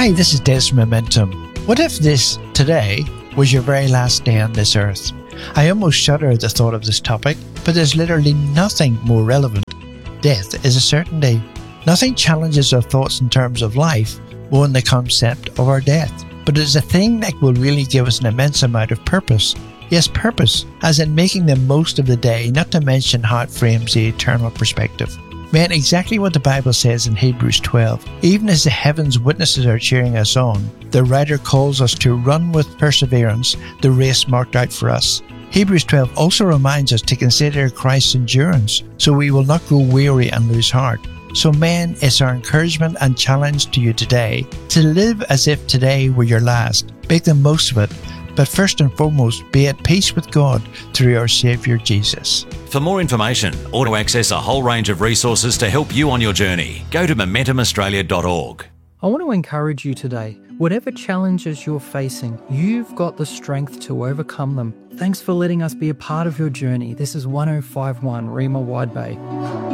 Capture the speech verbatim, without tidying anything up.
Hi, this is Des from Momentum. What if this, today, was your very last day on this earth? I almost shudder at the thought of this topic, but there's literally nothing more relevant. Death is a certainty. Nothing challenges our thoughts in terms of life more than the concept of our death. But it is a thing that will really give us an immense amount of purpose. Yes, purpose, as in making the most of the day, not to mention how it frames the eternal perspective. Meant exactly what the Bible says in Hebrews twelve. Even as the heavens witnesses are cheering us on, the writer calls us to run with perseverance the race marked out for us. Hebrews twelve also reminds us to consider Christ's endurance, so we will not grow weary and lose heart. So men, it's our encouragement and challenge to you today to live as if today were your last. Make the most of it, but first and foremost, be at peace with God through our Saviour Jesus. For more information or to access a whole range of resources to help you on your journey, go to momentum australia dot org. I want to encourage you today. Whatever challenges you're facing, you've got the strength to overcome them. Thanks for letting us be a part of your journey. This is one oh five point one Rima Wide Bay.